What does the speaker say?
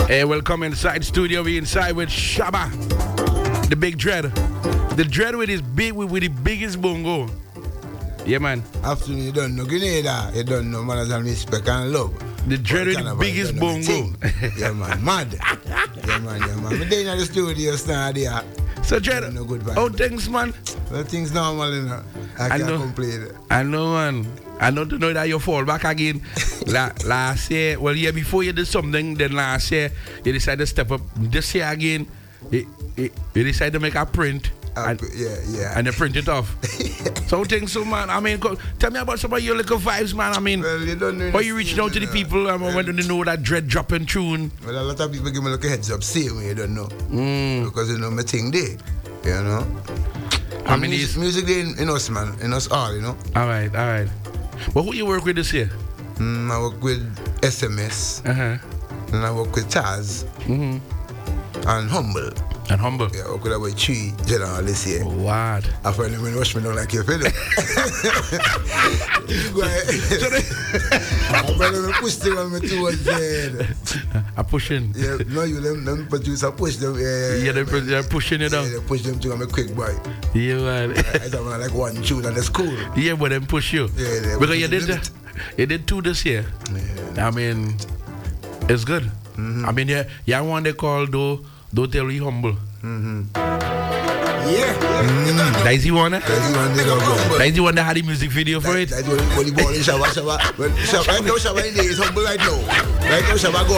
Hey, welcome inside studio. We inside with Shabba, the big dread. The dread with his big, with the biggest bongo. Yeah, man. Afternoon, you don't know Grenada. You don't know manners and respect and love. The dread with the biggest bongo. Yeah, man. Mad. Yeah, man. I'm there in the studio there. So, dread, how things, man? Well, things normal, you know. I can't complain. I know, man. I know to know that you fall back again. Last year, well, yeah, before you did something, then last year, you decided to step up. This year again, you decided to make a print. And you print it off. So things, so man, I mean, tell me about some of your little vibes, man. I mean, well, you don't know how you reaching out to the people when they know that dread dropping tune? Well, a lot of people give me like a heads up, same way, you don't know. Because you know my thing there, you know. I mean, music there in us, man, in us all, you know. All right. But who you work with this year? I work with SMS, and I work with Taz, and Humble. And Humble? Yeah, I work with about 3 general this year. Oh, what? I find them when rush me down like your fellow. You go ahead. I find them push them on me towards the I'm pushing. Yeah, no, you them producer push them. Yeah, they're pushing it down. Yeah, they push them to me quick boy. Yeah, man. I don't like one tune and that's cool. Yeah, but then push you. Yeah, because you did 2 this year. Yeah. I mean, it's good. I mean, yeah, one they call Don't Tell You Humble. Yeah. That's the one. That's the one that had the music video for it. That's the volleyball in Shabba. Right now Shabba in there is Humble right now. Right now Shabba go